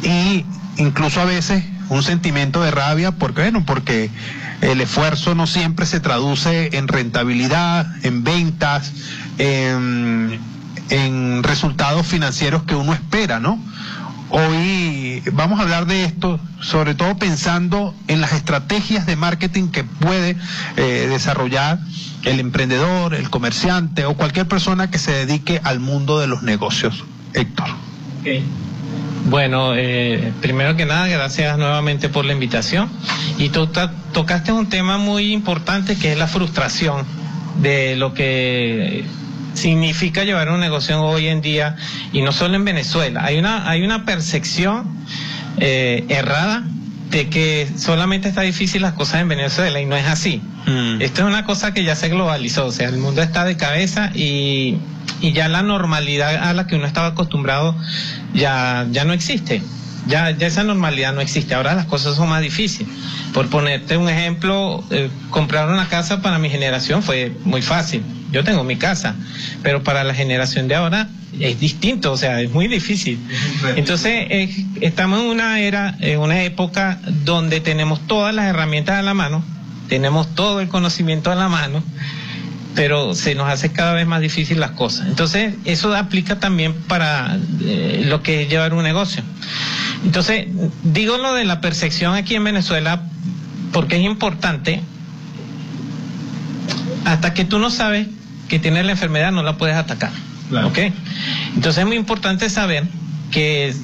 y incluso a veces un sentimiento de rabia, porque el esfuerzo no siempre se traduce en rentabilidad, en ventas, en resultados financieros que uno espera, ¿no? Hoy vamos a hablar de esto, sobre todo pensando en las estrategias de marketing que puede desarrollar el emprendedor, el comerciante o cualquier persona que se dedique al mundo de los negocios. Héctor. Okay. Bueno, primero que nada, gracias nuevamente por la invitación. Y tú tocaste un tema muy importante que es la frustración de lo que significa llevar un negocio hoy en día, y no solo en Venezuela. Hay una percepción errada de que solamente está difícil las cosas en Venezuela, y no es así. Esto es una cosa que ya se globalizó, o sea, el mundo está de cabeza y ya la normalidad a la que uno estaba acostumbrado ya no existe. Ya esa normalidad no existe. Ahora las cosas son más difíciles. Por ponerte un ejemplo, comprar una casa para mi generación fue muy fácil. Yo tengo mi casa, pero para la generación de ahora es distinto, o sea, es muy difícil. Entonces, estamos en una era, en una época donde tenemos todas las herramientas a la mano, tenemos todo el conocimiento a la mano, pero se nos hace cada vez más difícil las cosas. Entonces, eso aplica también para lo que es llevar un negocio. Entonces, digo lo de la percepción aquí en Venezuela porque es importante. Hasta que tú no sabes que tienes la enfermedad, no la puedes atacar. Claro. ¿Ok? Entonces es muy importante saber que